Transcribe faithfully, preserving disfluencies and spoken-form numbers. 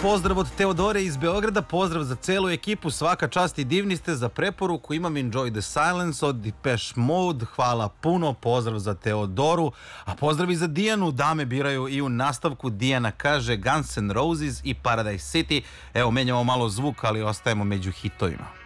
Pozdrav od Teodore iz Beograda, pozdrav za celu ekipu, svaka čast i divni ste. Za preporuku imam Enjoy the Silence od Depeche Mode, hvala puno, pozdrav za Teodoru, a pozdrav i za Dijanu, dame biraju i u nastavku. Dijana kaže Guns N' Roses i Paradise City. Evo, menjamo malo zvuk, ali ostajemo među hitovima.